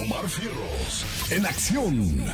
Omar Fierros, en acción.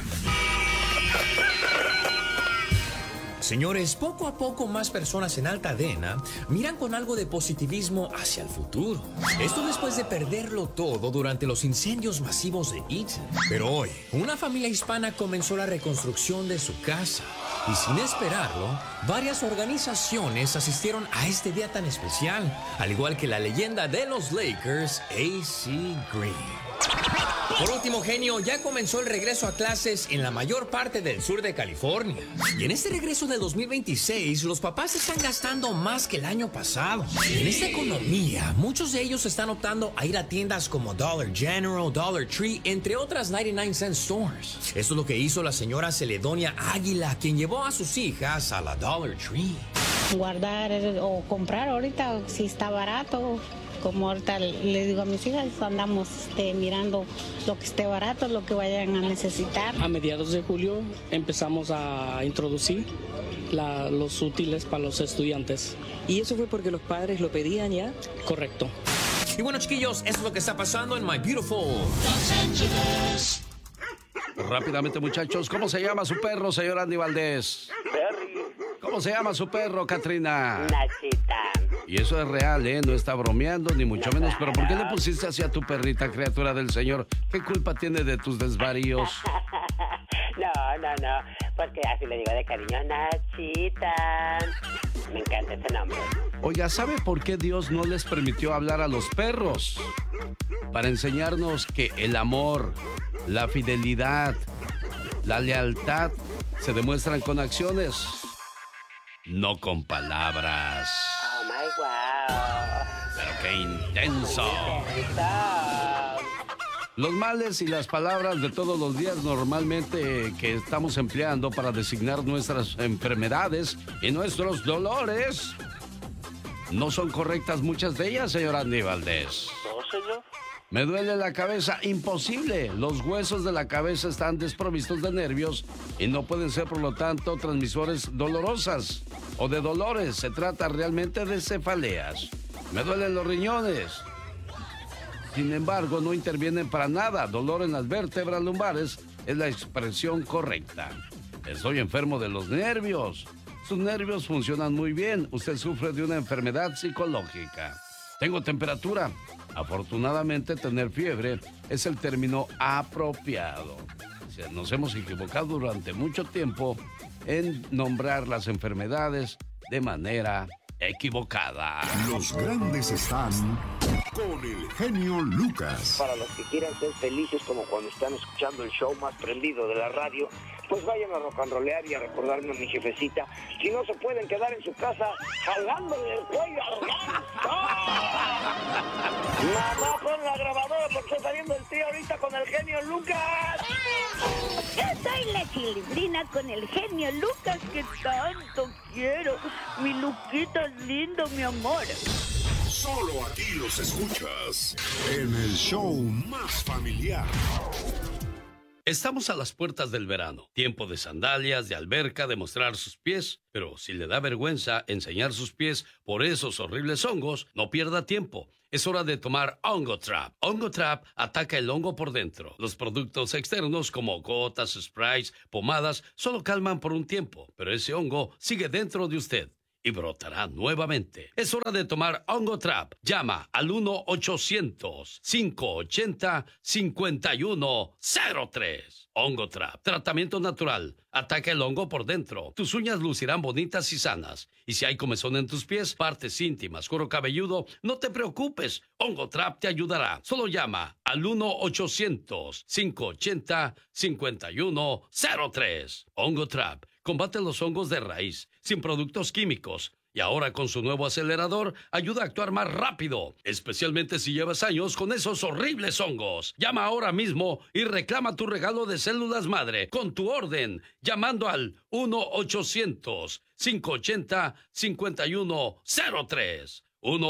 Señores, poco a poco más personas en Altadena miran con algo de positivismo hacia el futuro. Esto después de perderlo todo durante los incendios masivos de Eaton. Pero hoy, una familia hispana comenzó la reconstrucción de su casa. Y sin esperarlo, varias organizaciones asistieron a este día tan especial, al igual que la leyenda de los Lakers, AC Green. Por último, genio, ya comenzó el regreso a clases en la mayor parte del sur de California. Y en este regreso del 2026, los papás están gastando más que el año pasado. En esta economía, muchos de ellos están optando a ir a tiendas como Dollar General, Dollar Tree, entre otras 99-cent stores. Esto es lo que hizo la señora Celedonia Águila, quien llevó a sus hijas a la Dollar Tree. Guardar o comprar ahorita si está barato. Como ahorita le digo a mis hijas, andamos mirando lo que esté barato, lo que vayan a necesitar. A mediados de julio empezamos a introducir los útiles para los estudiantes. ¿Y eso fue porque los padres lo pedían ya? Correcto. Y bueno, chiquillos, esto es lo que está pasando en My Beautiful Los Angeles. Rápidamente, muchachos, ¿cómo se llama su perro, señor Andy Valdés? Perry. ¿Cómo se llama su perro, Katrina? Nachita. Y eso es real, ¿eh? No está bromeando, ni mucho menos. Pero ¿por qué le pusiste así a tu perrita, criatura del Señor? ¿Qué culpa tiene de tus desvaríos? No. Porque así le digo de cariño, Nachita. Me encanta ese nombre. Oiga, ¿sabe por qué Dios no les permitió hablar a los perros? Para enseñarnos que el amor, la fidelidad, la lealtad se demuestran con acciones, no con palabras. Oh my wow. Pero qué intenso. Los males y las palabras de todos los días normalmente que estamos empleando para designar nuestras enfermedades y nuestros dolores no son correctas muchas de ellas, señor Andy Valdés. ¿No, señor? Me duele la cabeza, imposible. Los huesos de la cabeza están desprovistos de nervios y no pueden ser, por lo tanto, transmisores dolorosas o de dolores. Se trata realmente de cefaleas. Me duelen los riñones. Sin embargo, no intervienen para nada. Dolor en las vértebras lumbares es la expresión correcta. Estoy enfermo de los nervios. Sus nervios funcionan muy bien. Usted sufre de una enfermedad psicológica. Tengo temperatura. Afortunadamente, tener fiebre es el término apropiado. Nos hemos equivocado durante mucho tiempo en nombrar las enfermedades de manera equivocada. Los grandes están con el genio Lucas. Para los que quieran ser felices como cuando están escuchando el show más prendido de la radio, pues vayan a rock and rollear y a recordarme a mi jefecita. Si no se pueden quedar en su casa jalándole el cuello al ganso. Mamá, pon la grabadora porque está saliendo el tío ahorita con el genio Lucas. Yo soy la Chilindrina con el genio Lucas que tanto quiero. Mi Luquita lindo, mi amor. Solo aquí los escuchas en el show más familiar. Estamos a las puertas del verano, tiempo de sandalias, de alberca, de mostrar sus pies, pero si le da vergüenza enseñar sus pies por esos horribles hongos, no pierda tiempo. Es hora de tomar Hongo Trap. Hongo Trap ataca el hongo por dentro. Los productos externos como gotas, sprays, pomadas, solo calman por un tiempo, pero ese hongo sigue dentro de usted y brotará nuevamente. Es hora de tomar Hongo Trap. Llama al 1-800-580-5103. Hongo Trap. Tratamiento natural. Ataca el hongo por dentro. Tus uñas lucirán bonitas y sanas. Y si hay comezón en tus pies, partes íntimas, cuero cabelludo, no te preocupes. Hongo Trap te ayudará. Solo llama al 1-800-580-5103. Hongo Trap. Combate los hongos de raíz, sin productos químicos. Y ahora con su nuevo acelerador, ayuda a actuar más rápido, especialmente si llevas años con esos horribles hongos. Llama ahora mismo y reclama tu regalo de células madre con tu orden, llamando al 1-800-580-5103.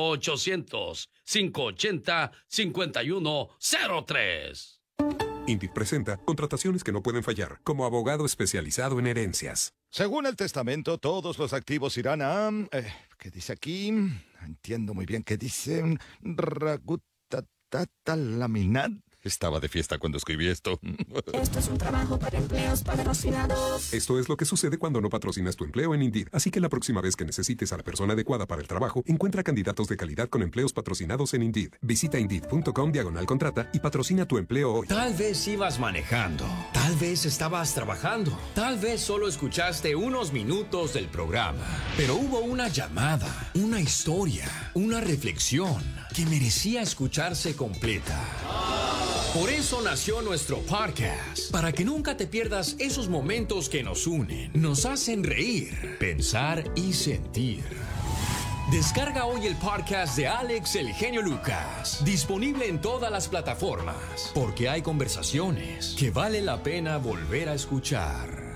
1-800-580-5103. INDIT presenta contrataciones que no pueden fallar, como abogado especializado en herencias. Según el testamento, todos los activos irán a... ¿qué dice aquí? Entiendo muy bien qué dice. Ragutatata laminat. Estaba de fiesta cuando escribí esto. Esto es un trabajo para empleos patrocinados. Esto es lo que sucede cuando no patrocinas tu empleo en Indeed. Así que la próxima vez que necesites a la persona adecuada para el trabajo, encuentra candidatos de calidad con empleos patrocinados en Indeed. Visita Indeed.com/contrata y patrocina tu empleo hoy. Tal vez ibas manejando, tal vez estabas trabajando, tal vez solo escuchaste unos minutos del programa, pero hubo una llamada, una historia, una reflexión que merecía escucharse completa. Por eso nació nuestro podcast, para que nunca te pierdas esos momentos que nos unen, nos hacen reír, pensar y sentir. Descarga hoy el podcast de Alex El Genio Lucas, disponible en todas las plataformas, porque hay conversaciones que vale la pena volver a escuchar.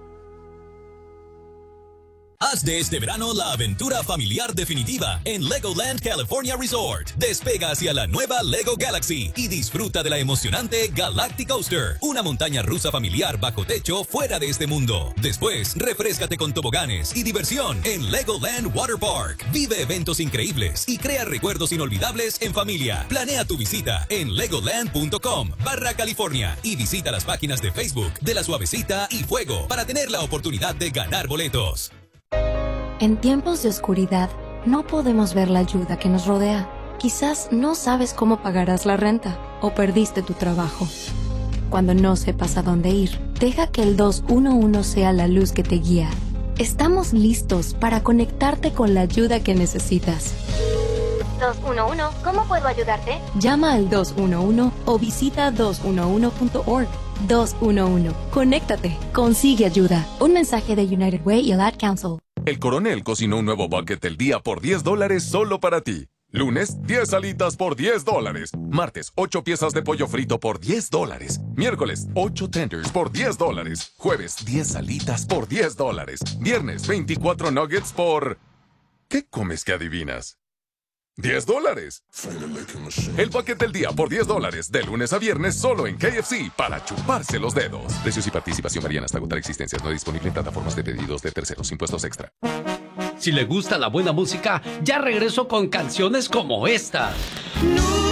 Haz de este verano la aventura familiar definitiva en Legoland California Resort. Despega hacia la nueva Lego Galaxy y disfruta de la emocionante Galactic Coaster, una montaña rusa familiar bajo techo fuera de este mundo. Después, refréscate con toboganes y diversión en Legoland Water Park. Vive eventos increíbles y crea recuerdos inolvidables en familia. Planea tu visita en legoland.com/California y visita las páginas de Facebook de La Suavecita y Fuego para tener la oportunidad de ganar boletos. En tiempos de oscuridad, no podemos ver la ayuda que nos rodea. Quizás no sabes cómo pagarás la renta o perdiste tu trabajo. Cuando no sepas a dónde ir, deja que el 211 sea la luz que te guía. Estamos listos para conectarte con la ayuda que necesitas. 211, ¿cómo puedo ayudarte? Llama al 211 o visita 211.org. 211. Conéctate. Consigue ayuda. Un mensaje de United Way y el Ad Council. El Coronel cocinó un nuevo bucket del día por $10 solo para ti. Lunes, 10 alitas por $10. Martes, 8 piezas de pollo frito por $10. Miércoles, 8 tenders por $10. Jueves, 10 alitas por $10. Viernes, 24 nuggets por... ¿Qué comes que adivinas? $10. El bucket del día por $10, de lunes a viernes solo en KFC, para chuparse los dedos. Precios y participación varían hasta agotar existencias. No disponible en plataformas de pedidos de terceros. Impuestos extra. Si le gusta la buena música, ya regreso con canciones como esta.